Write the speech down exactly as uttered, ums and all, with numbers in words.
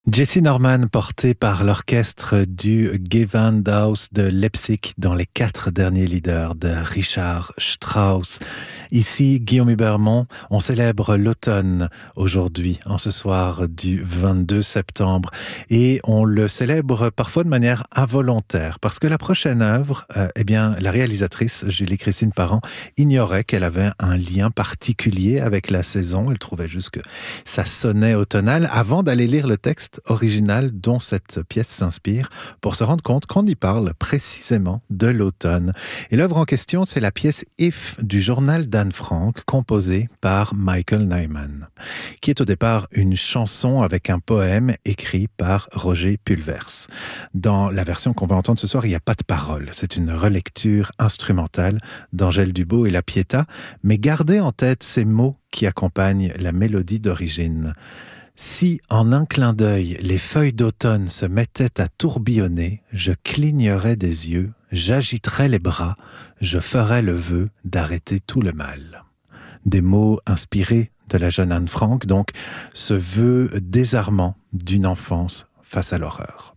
Jesse Norman, porté par l'orchestre du Gewandhaus de Leipzig dans les quatre derniers leaders de Richard Strauss. Ici, Guillaume Hubermont, on célèbre l'automne aujourd'hui, en ce soir du vingt-deux septembre. Et on le célèbre parfois de manière involontaire, parce que la prochaine œuvre, euh, eh bien, la réalisatrice Julie-Christine Parent ignorait qu'elle avait un lien particulier avec la saison. Elle trouvait juste que ça sonnait automnal avant d'aller lire le texte original dont cette pièce s'inspire pour se rendre compte qu'on y parle précisément de l'automne. Et l'œuvre en question, c'est la pièce If du journal d'Anne Frank, composée par Michael Nyman, qui est au départ une chanson avec un poème écrit par Roger Pulvers. Dans la version qu'on va entendre ce soir, il n'y a pas de paroles. C'est une relecture instrumentale d'Angèle Dubos et La Pietà, mais gardez en tête ces mots qui accompagnent la mélodie d'origine. Si, en un clin d'œil, les feuilles d'automne se mettaient à tourbillonner, je clignerais des yeux, j'agiterais les bras, je ferais le vœu d'arrêter tout le mal. Des mots inspirés de la jeune Anne Frank, donc ce vœu désarmant d'une enfance face à l'horreur.